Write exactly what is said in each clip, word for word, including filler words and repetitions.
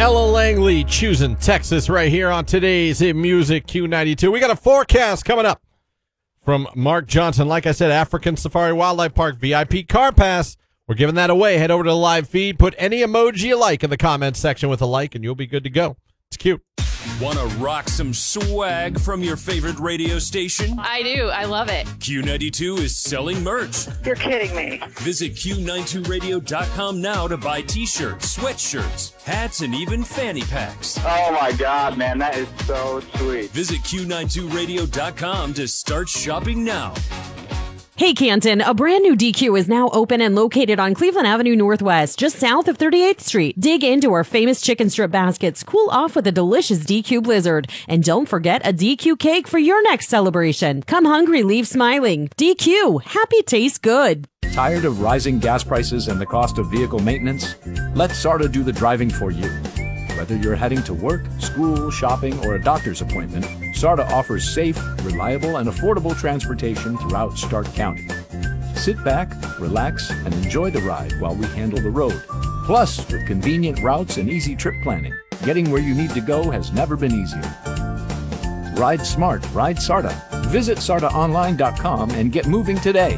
Ella Langley choosing Texas right here on today's Hit Music Q ninety-two. We got a forecast coming up from Mark Johnson. Like I said, African Safari Wildlife Park V I P Car Pass. We're giving that away. Head over to the live feed. Put any emoji you like in the comments section with a like, and you'll be good to go. It's cute. Want to rock some swag from your favorite radio station? I do. I love it. Q ninety-two is selling merch. You're kidding me. Visit Q ninety-two radio dot com now to buy t-shirts, sweatshirts, hats, and even fanny packs. Oh my God, man, that is so sweet. Visit Q ninety-two radio dot com to start shopping now. Hey Canton, a brand new D Q is now open and located on Cleveland Avenue Northwest, just south of thirty-eighth Street. Dig into our famous chicken strip baskets, cool off with a delicious D Q Blizzard, and don't forget a D Q cake for your next celebration. Come hungry, leave smiling. D Q, happy tastes good. Tired of rising gas prices and the cost of vehicle maintenance? Let SARTA do the driving for you. Whether you're heading to work, school, shopping, or a doctor's appointment, SARTA offers safe, reliable, and affordable transportation throughout Stark County. Sit back, relax, and enjoy the ride while we handle the road. Plus, with convenient routes and easy trip planning, getting where you need to go has never been easier. Ride smart, ride SARTA. Visit sarta online dot com and get moving today.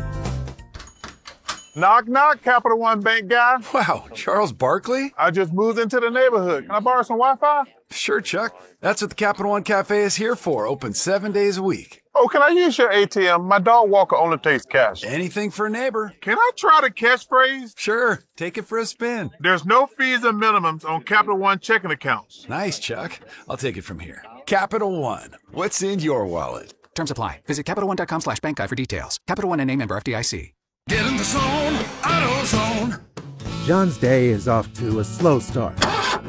Knock, knock, Capital One Bank guy. Wow, Charles Barkley? I just moved into the neighborhood. Can I borrow some Wi-Fi? Sure, Chuck. That's what the Capital One Cafe is here for, open seven days a week. Oh, can I use your A T M? My dog Walker only takes cash. Anything for a neighbor. Can I try the catchphrase? Sure, take it for a spin. There's no fees and minimums on Capital One checking accounts. Nice, Chuck. I'll take it from here. Capital One, what's in your wallet? Terms apply. Visit Capital One dot com slash bank guide for details. Capital One N A member F D I C. Get in the zone, AutoZone. John's day is off to a slow start.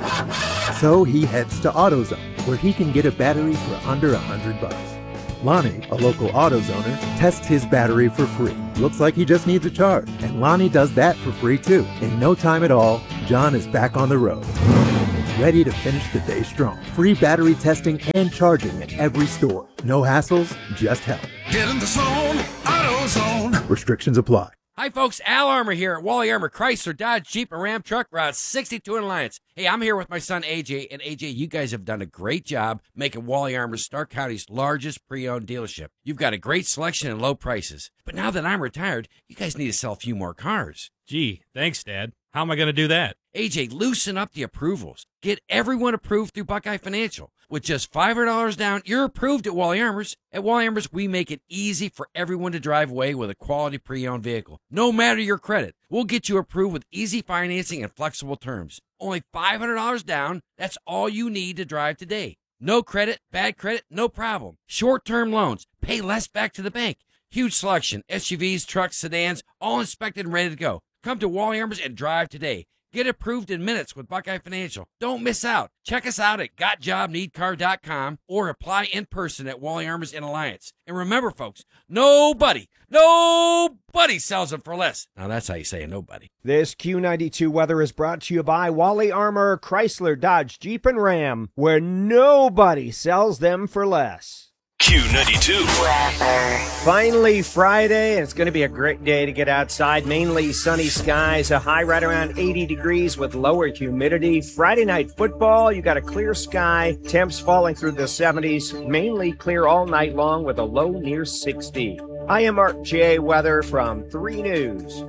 So he heads to AutoZone, where he can get a battery for under a hundred bucks. Lonnie, a local AutoZoner, tests his battery for free. Looks like he just needs a charge. And Lonnie does that for free too. In no time at all, John is back on the road. Ready to finish the day strong. Free battery testing and charging at every store. No hassles, just help. Get in the zone, AutoZone. Restrictions apply. Hi, folks. Al Armour here at Wally Armour Chrysler, Dodge, Jeep, and Ram Truck Route sixty-two in Alliance. Hey, I'm here with my son, A J. And A J, you guys have done a great job making Wally Armour Stark County's largest pre-owned dealership. You've got a great selection and low prices. But now that I'm retired, you guys need to sell a few more cars. Gee, thanks, Dad. How am I going to do that? A J, loosen up the approvals. Get everyone approved through Buckeye Financial. With just five hundred dollars down, you're approved at Wally Armour's. At Wally Armour's, we make it easy for everyone to drive away with a quality pre-owned vehicle. No matter your credit, we'll get you approved with easy financing and flexible terms. Only five hundred dollars down, that's all you need to drive today. No credit, bad credit, no problem. Short-term loans, pay less back to the bank. Huge selection, S U Vs, trucks, sedans, all inspected and ready to go. Come to Wally Armour's and drive today. Get approved in minutes with Buckeye Financial. Don't miss out. Check us out at got job need car dot com or apply in person at Wally Armour's in Alliance. And remember, folks, nobody, nobody sells them for less. Now, that's how you say nobody. This Q ninety-two weather is brought to you by Wally Armour, Chrysler, Dodge, Jeep, and Ram, where nobody sells them for less. Q ninety-two. Finally Friday, and it's going to be a great day to get outside. Mainly sunny skies, a high right around eighty degrees with lower humidity. Friday night football, you got a clear sky, temps falling through the seventies, mainly clear all night long with a low near sixty. I am Mark J. Weather from three News.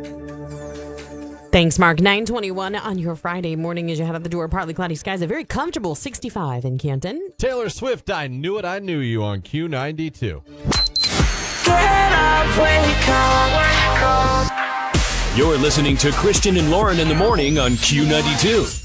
Thanks, Mark. nine twenty-one on your Friday morning as you head out the door. Partly cloudy skies, a very comfortable sixty-five in Canton. Taylor Swift, I Knew It, I Knew You on Q ninety-two. Get up, wake up. You're listening to Christian and Lauren in the morning on Q ninety-two.